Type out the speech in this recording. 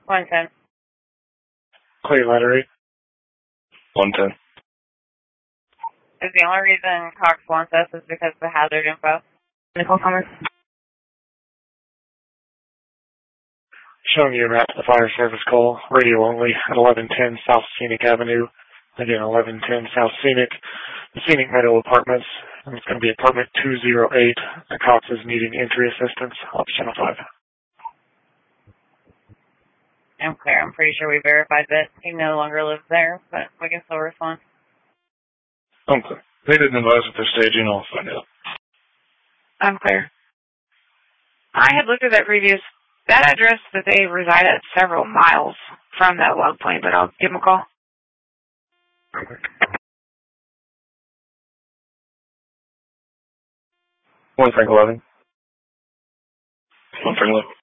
110. Clay Lettery. 110. Is the only reason Cox wants us is because of the hazard info? Nicole Summers. Showing you a map of the fire service call, radio only, at 1110 South Scenic Avenue. Again, 1110 South Scenic, the Scenic Meadow Apartments. And it's going to be apartment 208. The Cox is needing entry assistance. Off Channel 5. I'm clear. I'm pretty sure we verified that he no longer lives there, but we can still respond. I'm clear. They didn't advise what they're staging. I'll find out. I'm clear. I had looked at that address that they reside at several miles from that log point, but I'll give them a call. One Frank 11. 1 Frank 11.